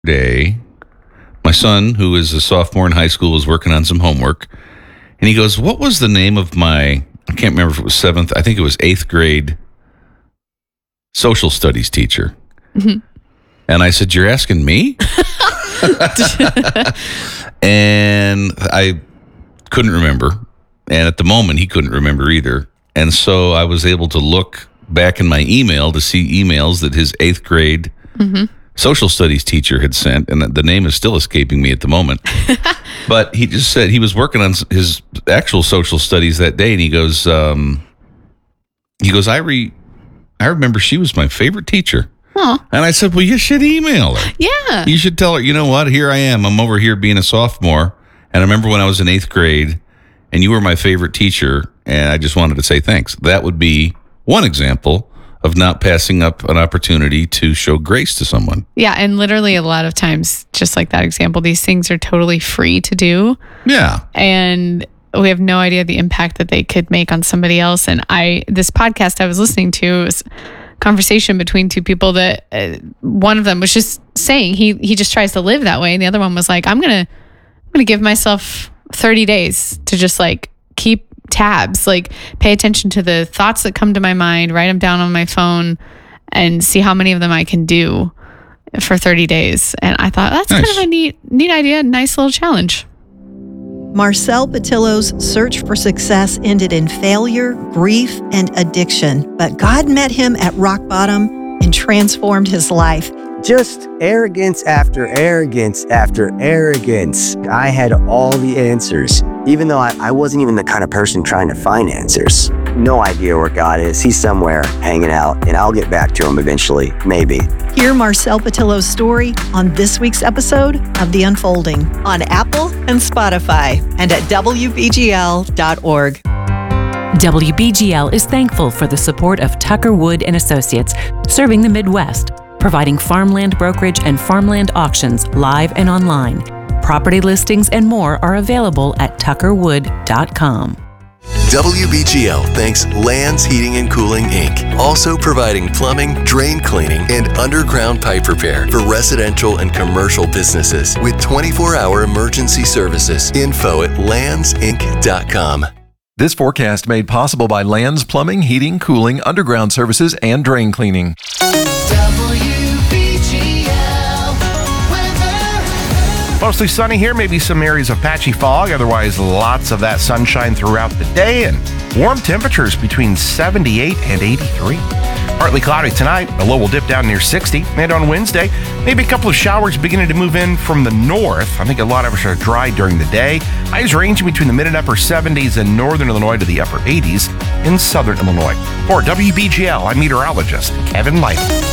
day, my son, who is a sophomore in high school, was working on some homework. And he goes, what was the name of I can't remember if it was 7th, I think it was 8th grade social studies teacher. Mm-hmm. And I said, you're asking me? And I couldn't remember. And at the moment, he couldn't remember either. And so I was able to look back in my email to see emails that his 8th grade social studies teacher had sent. And the name is still escaping me at the moment. But he just said he was working on his actual social studies that day. And he goes, I remember she was my favorite teacher. Huh. And I said, well, you should email her. Yeah. You should tell her, you know what? Here I am. I'm over here being a sophomore. And I remember when I was in 8th grade and you were my favorite teacher. And I just wanted to say thanks. That would be one example of not passing up an opportunity to show grace to someone. Yeah. And literally a lot of times, just like that example, these things are totally free to do. Yeah. And we have no idea the impact that they could make on somebody else. And this podcast I was listening to was conversation between two people that one of them was just saying he just tries to live that way, and the other one was like, I'm gonna give myself 30 days to just like keep tabs, like pay attention to the thoughts that come to my mind, write them down on my phone, and see how many of them I can do for 30 days. And I thought that's nice. Kind of a neat idea, nice little challenge. Marcel Patillo's search for success ended in failure, grief, and addiction. But God met him at rock bottom and transformed his life. Just arrogance after arrogance after arrogance. I had all the answers, even though I wasn't even the kind of person trying to find answers. No idea where God is. He's somewhere hanging out, and I'll get back to him eventually, maybe. Hear Marcel Patillo's story on this week's episode of The Unfolding on Apple and Spotify and at WBGL.org. WBGL is thankful for the support of Tucker Wood & Associates, serving the Midwest, providing farmland brokerage and farmland auctions live and online. Property listings and more are available at tuckerwood.com. WBGL thanks Lands Heating and Cooling, Inc., also providing plumbing, drain cleaning, and underground pipe repair for residential and commercial businesses with 24-hour emergency services. Info at landsinc.com. This forecast made possible by Lands Plumbing, Heating, Cooling, Underground Services, and Drain Cleaning. Mostly sunny here, maybe some areas of patchy fog. Otherwise, lots of that sunshine throughout the day and warm temperatures between 78 and 83. Partly cloudy tonight. The low will dip down near 60. And on Wednesday, maybe a couple of showers beginning to move in from the north. I think a lot of us are dry during the day. Highs ranging between the mid and upper 70s in northern Illinois to the upper 80s in southern Illinois. For WBGL, I'm meteorologist Kevin Lytle.